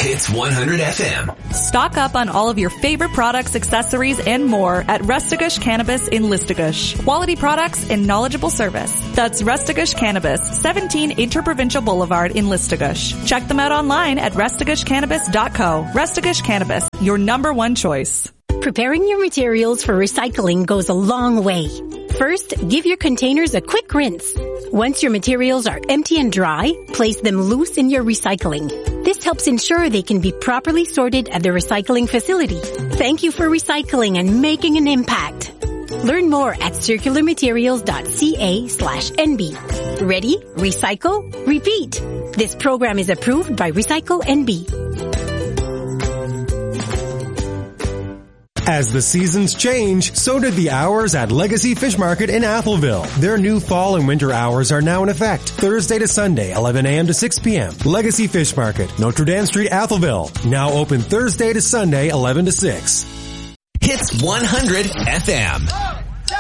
Hits 100 FM. Stock up on all of your favorite products, accessories, and more at Restagush Cannabis in Listagush. Quality products and knowledgeable service. That's Restagush Cannabis, 17 Interprovincial Boulevard in Listagush. Check them out online at restagushcannabis.co. Restagush Cannabis, your number one choice. Preparing your materials for recycling goes a long way. First, give your containers a quick rinse. Once your materials are empty and dry, place them loose in your recycling. This helps ensure they can be properly sorted at the recycling facility. Thank you for recycling and making an impact. Learn more at circularmaterials.ca/NB. Ready? Recycle? Repeat. This program is approved by Recycle NB. As the seasons change, so did the hours at Legacy Fish Market in Atholville. Their new fall and winter hours are now in effect. Thursday to Sunday, 11 a.m. to 6 p.m. Legacy Fish Market, Notre Dame Street, Atholville. Now open Thursday to Sunday, 11 to 6. Hits 100 FM.